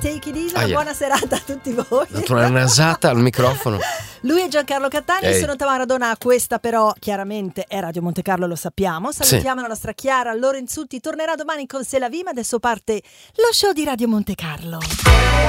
Take It Easy, Ah, yeah. buona serata a tutti voi. Ho dato una nasata al microfono. Lui è Giancarlo Cattani, Ehi. sono Tamara Donà, questa però chiaramente è Radio Monte Carlo, lo sappiamo. Salutiamo la nostra Chiara Lorenzutti, tornerà domani con Se la Vi, ma adesso parte lo show di Radio Monte Carlo.